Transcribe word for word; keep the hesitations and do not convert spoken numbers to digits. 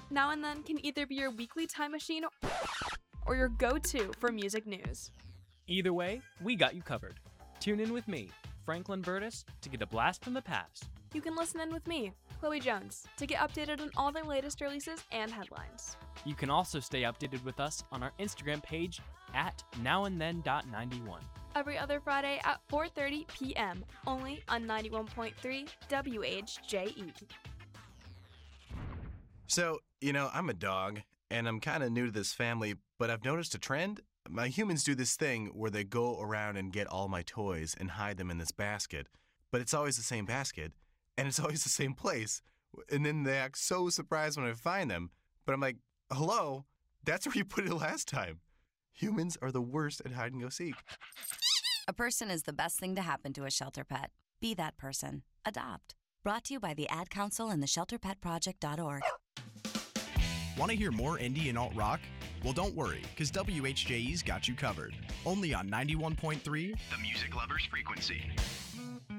Now and Then can either be your weekly time machine or your go-to for music news. Either way, we got you covered. Tune in with me, Franklin Burtis, to get a blast from the past. You can listen in with me, Chloe Jones, to get updated on all the latest releases and headlines. You can also stay updated with us on our Instagram page at now and then dot ninety-one. Every other Friday at four thirty p.m. only on ninety-one point three W H J E. So, you know, I'm a dog, and I'm kind of new to this family, but I've noticed a trend. My humans do this thing where they go around and get all my toys and hide them in this basket, but it's always the same basket, and it's always the same place, and then they act so surprised when I find them, but I'm like, hello, that's where you put it last time. Humans are the worst at hide and go seek. A person is the best thing to happen to a shelter pet. Be that person. Adopt. Brought to you by the Ad Council and the shelter pet project dot org. Want to hear more indie and alt-rock? Well, don't worry, because W H J E's got you covered. Only on ninety-one point three, The Music Lover's Frequency.